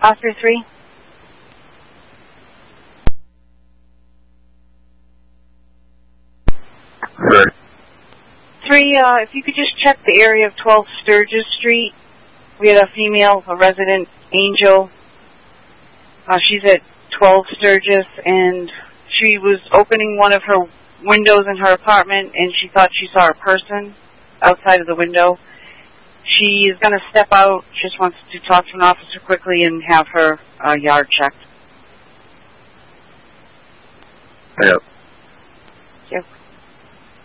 Oscar 3. Sure. 3, if you could just check the area of 12 Sturgis Street. We had a female, a resident, Angel. She's at 12 Sturgis, and she was opening one of her windows in her apartment, and she thought she saw a person outside of the window. She is going to step out. She just wants to talk to an officer quickly and have her yard checked. Yep.